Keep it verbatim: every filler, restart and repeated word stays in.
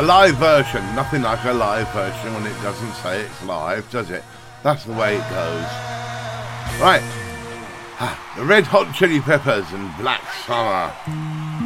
A live version, nothing like a live version when it doesn't say it's live, does it? That's the way it goes. Right, the Red Hot Chili Peppers and Black Summer.